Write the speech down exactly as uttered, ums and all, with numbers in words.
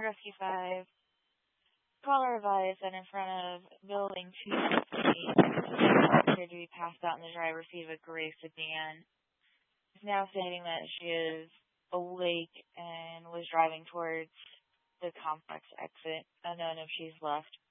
Rescue five. Caller advised that in front of Building two sixty-eight, appeared to be passed out in the driver's seat of a gray sedan. Is now stating that she is awake and was driving towards the complex exit, unknown if she's left.